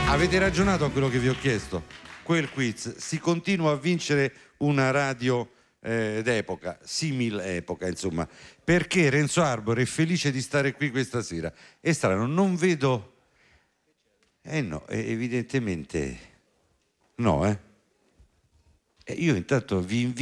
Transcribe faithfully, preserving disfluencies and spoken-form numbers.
Avete ragionato a quello che vi ho chiesto? Quel quiz, si continua a vincere una radio eh, d'epoca, simil epoca, insomma, perché Renzo Arbore è felice di stare qui questa sera. È strano, non vedo... Eh no, evidentemente no, eh. E io intanto vi invito